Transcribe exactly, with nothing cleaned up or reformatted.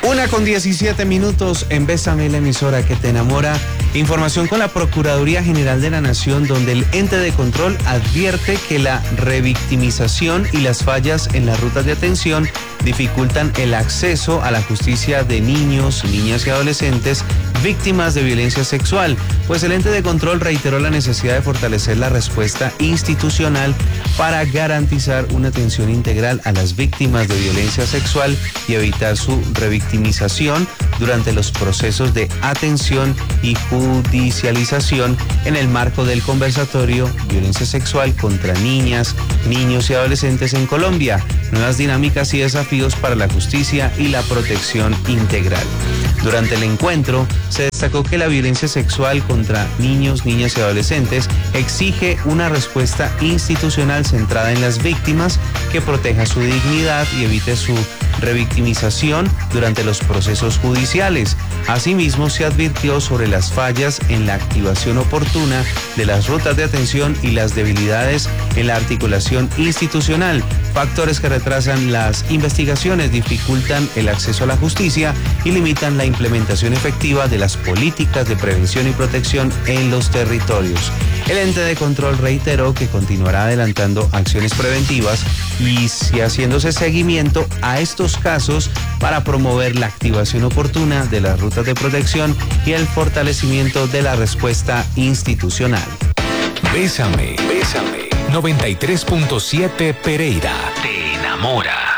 Una con diecisiete minutos en Bésame, la emisora que te enamora. Información con la Procuraduría General de la Nación, donde el ente de control advierte que la revictimización y las fallas en las rutas de atención dificultan el acceso a la justicia de niños, niñas y adolescentes víctimas de violencia sexual, pues el ente de control reiteró la necesidad de fortalecer la respuesta institucional para garantizar una atención integral a las víctimas de violencia sexual y evitar su revictimización durante los procesos de atención y judicialización en el marco del conversatorio Violencia Sexual contra Niñas, Niños y Adolescentes en Colombia, nuevas dinámicas y desafíos para la justicia y la protección integral. Durante el encuentro se destacó que la violencia sexual contra niños, niñas y adolescentes exige una respuesta institucional centrada en las víctimas que proteja su dignidad y evite su revictimización durante los procesos judiciales. Asimismo, se advirtió sobre las fallas en la activación oportuna de las rutas de atención y las debilidades en la articulación institucional, factores que retrasan las investigaciones, dificultan el acceso a la justicia y limitan la implementación efectiva de las políticas de prevención y protección en los territorios. El ente de control reiteró que continuará adelantando acciones preventivas y si haciéndose seguimiento a estos casos para promover la activación oportuna de las rutas de protección y el fortalecimiento de la respuesta institucional. Bésame, bésame. noventa y tres punto siete Pereira. Te enamora.